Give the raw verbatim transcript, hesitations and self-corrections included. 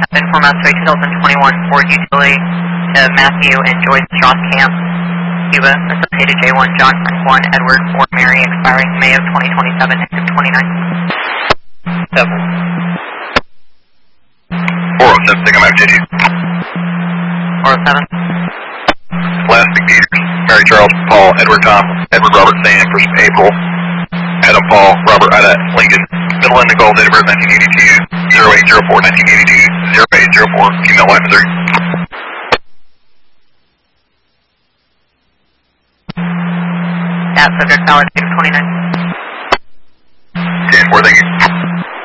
seven for Master two thousand twenty-one Ford Utility to Matthew and Joyce Strauss Camp, Cuba, associated J one, John Frank one, Edward four, Mary, expiring May of twenty twenty-seven, exit twenty-nine. seven. four oh seven, take him out, J G. four oh seven. Plastic Peters, Mary Charles, Paul, Edward Tom, Edward Robert Sam for April, Adam Paul, Robert Ida Lincoln, Middle Nicole, date of birth nineteen eighty-two, zero eight zero four, nineteen eighty-two, zero eight zero four, female wife, Missouri. That subject valid, twenty-nine. ten four, thank you.